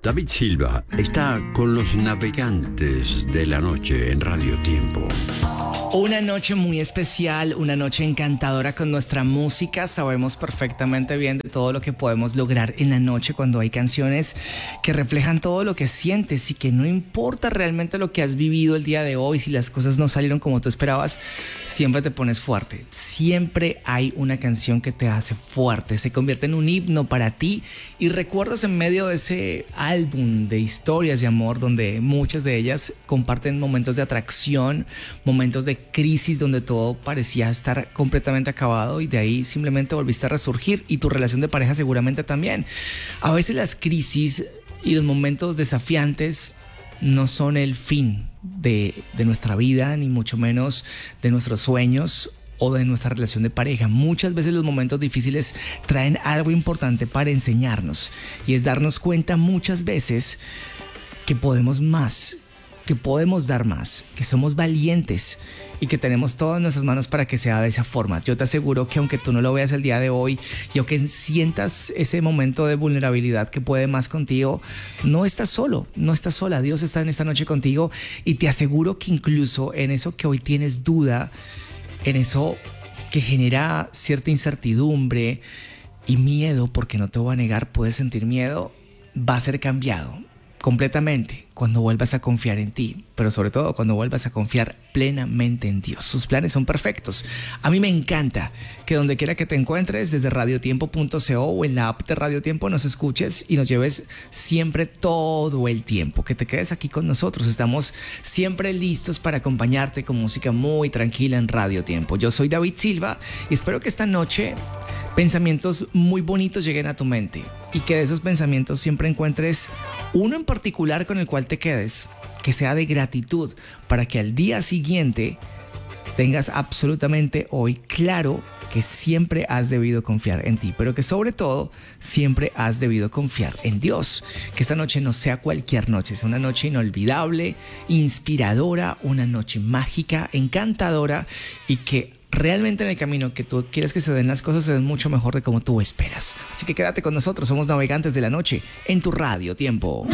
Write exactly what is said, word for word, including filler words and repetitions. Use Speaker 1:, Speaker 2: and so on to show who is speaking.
Speaker 1: David Silva está con los navegantes de la noche en Radio Tiempo.
Speaker 2: Una noche muy especial, una noche encantadora con nuestra música. Sabemos perfectamente bien de todo lo que podemos lograr en la noche cuando hay canciones que reflejan todo lo que sientes y que no importa realmente lo que has vivido el día de hoy, si las cosas no salieron como tú esperabas, siempre te pones fuerte. Siempre hay una canción que te hace fuerte, se convierte en un himno para ti y recuerdas en medio de ese álbum de historias de amor donde muchas de ellas comparten momentos de atracción, momentos de crisis donde todo parecía estar completamente acabado y de ahí simplemente volviste a resurgir y tu relación de pareja seguramente también. A veces las crisis y los momentos desafiantes no son el fin de, de nuestra vida, ni mucho menos de nuestros sueños o de nuestra relación de pareja. Muchas veces los momentos difíciles traen algo importante para enseñarnos y es darnos cuenta muchas veces que podemos más, que podemos dar más, que somos valientes y que tenemos todo en nuestras manos para que sea de esa forma. Yo te aseguro que aunque tú no lo veas el día de hoy y aunque sientas ese momento de vulnerabilidad que puede más contigo, no estás solo, no estás sola. Dios está en esta noche contigo y te aseguro que incluso en eso que hoy tienes duda, en eso que genera cierta incertidumbre y miedo, porque no te voy a negar, puedes sentir miedo, va a ser cambiado completamente cuando vuelvas a confiar en ti, pero sobre todo cuando vuelvas a confiar plenamente en Dios. Sus planes son perfectos. A mí me encanta que donde quiera que te encuentres, desde radiotiempo punto co o en la app de Radio Tiempo, nos escuches y nos lleves siempre todo el tiempo, que te quedes aquí con nosotros. Estamos siempre listos para acompañarte con música muy tranquila en Radio Tiempo. Yo soy David Silva y espero que esta noche pensamientos muy bonitos lleguen a tu mente y que de esos pensamientos siempre encuentres uno en particular con el cual te quedes, que sea de gratitud, para que al día siguiente tengas absolutamente hoy claro que siempre has debido confiar en ti, pero que sobre todo siempre has debido confiar en Dios. Que esta noche no sea cualquier noche, sea una noche inolvidable, inspiradora, una noche mágica, encantadora y que realmente en el camino que tú quieres que se den las cosas se den mucho mejor de como tú esperas. Así que quédate con nosotros, somos Navegantes de la Noche en tu Radio Tiempo.